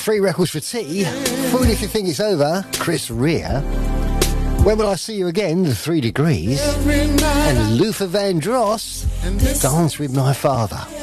Free records for tea. Fool if you think it's over. Chris Rea. When Will I See You Again? The 3 Degrees. And Luther Vandross. Dance with My Father.